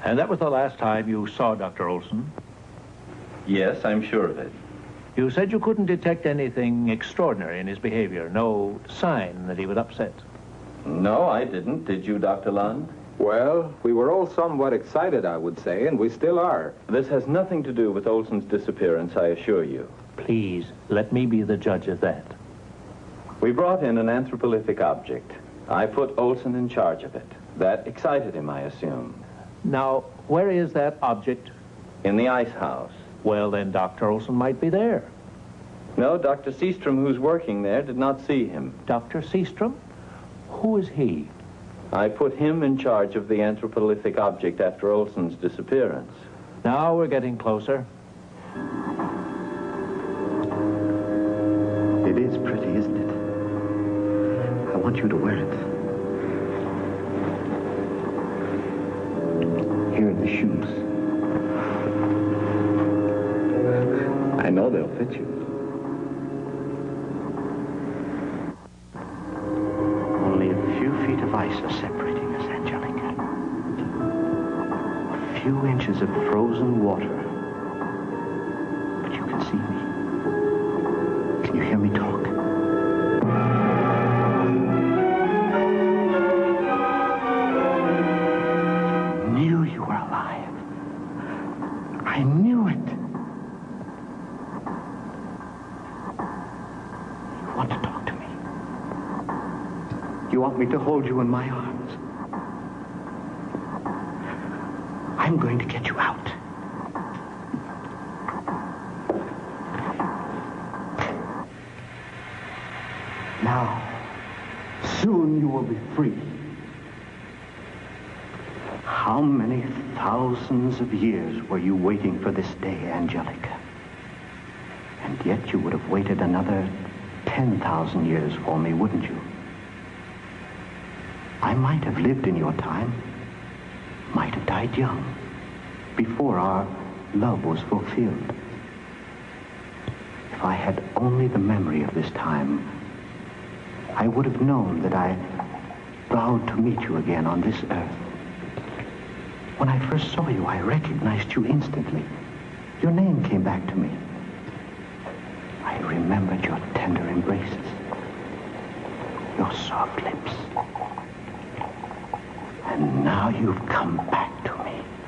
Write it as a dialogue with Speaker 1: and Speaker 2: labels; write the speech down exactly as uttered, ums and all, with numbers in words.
Speaker 1: And that was the last time you saw Doctor Olson?
Speaker 2: Yes, I'm sure of it.
Speaker 1: You said you couldn't detect anything extraordinary in his behavior, no sign that he was upset.
Speaker 2: No, I didn't. Did you, Doctor Lund?
Speaker 3: Well, we were all somewhat excited, I would say, and we still are.
Speaker 2: This has nothing to do with Olson's disappearance, I assure you.
Speaker 1: Please, let me be the judge of that.
Speaker 2: We brought in an anthropolithic object. I put Olson in charge of it. That excited him, I assume.
Speaker 1: Now, where is that object?
Speaker 2: In the ice house.
Speaker 1: Well, then Doctor Olson might be there.
Speaker 2: No, Doctor Seastrom, who's working there, did not see him.
Speaker 1: Doctor Seastrom? Who is he?
Speaker 2: I put him in charge of the anthropolithic object after Olson's disappearance.
Speaker 1: Now we're getting closer.
Speaker 4: It is pretty, isn't it? I want you to wear it. Here are the shoes. I know they'll fit you. Only a few feet of ice are separating us, Angelica. A few inches of frozen water. But you can see me. Can you hear me talk? I knew you were alive. I knew it. You want to talk to me? You want me to hold you in my arms? I'm going to get you out. Now, soon you will be free. How many thousands of years were you waiting for this day, Angelica? And yet you would have waited another ten thousand years for me, wouldn't you? I might have lived in your time, might have died young, before our love was fulfilled. If I had only the memory of this time, I would have known that I vowed to meet you again on this earth. When I first saw you, I recognized you instantly. Your name came back to me. I remembered your tender embraces, your soft lips. And now you've come back to me.